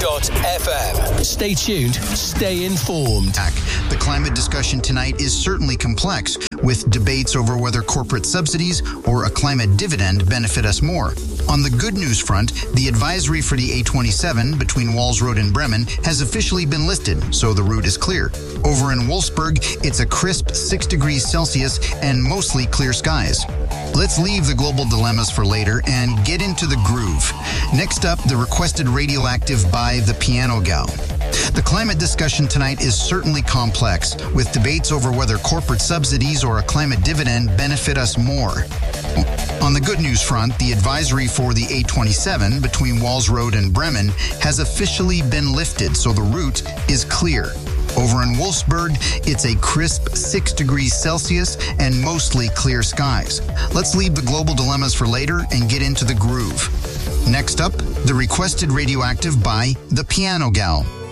Go.fm. Stay tuned, stay informed. The climate discussion tonight is certainly complex, with debates over whether corporate subsidies or a climate dividend benefit us more. On the good news front, the advisory for the A27 between Walls Road and Bremen has officially been lifted, so the route is clear. Over in Wolfsburg, it's a crisp 6 degrees Celsius and mostly clear skies. Let's leave the global dilemmas for later and get into the groove. Next up, the requested Radioactive by The Piano Gal. The climate discussion tonight is certainly complex, with debates over whether corporate subsidies or a climate dividend benefit us more. On the good news front, the advisory for the A27 between Walls Road and Bremen has officially been lifted, so the route is clear. Over in Wolfsburg, it's a crisp 6 degrees Celsius and mostly clear skies. Let's leave the global dilemmas for later and get into the groove. Next up, the requested Radioactive by The Piano Gal.